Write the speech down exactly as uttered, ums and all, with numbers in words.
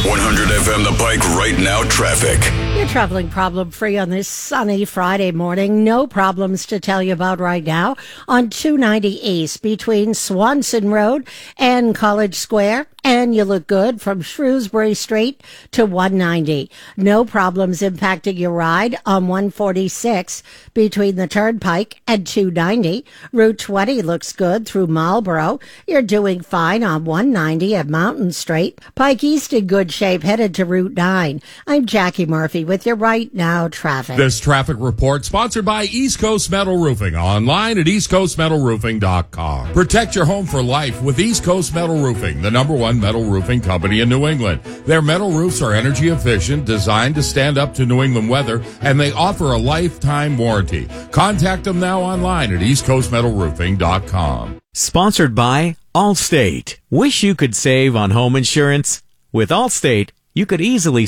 one hundred F M The Pike right now traffic. You're traveling problem-free on this sunny Friday morning. No problems to tell you about right now on two ninety East between Swanson Road and College Square. And you look good from Shrewsbury Street to one ninety. No problems impacting your ride on one forty-six between the Turnpike and two ninety. Route twenty looks good through Marlborough. You're doing fine on one ninety at Mountain Street. Pike East in good shape, headed to Route nine. I'm Jackie Murphy with your Right Now traffic. This traffic report sponsored by East Coast Metal Roofing. Online at east coast metal roofing dot com. Protect your home for life with East Coast Metal Roofing, the number one metal roofing company in New England. Their metal roofs are energy efficient, designed to stand up to New England weather, and they offer a lifetime warranty. Contact them now online at east coast metal roofing dot com. Sponsored by Allstate. Wish you could save on home insurance? With Allstate, you could easily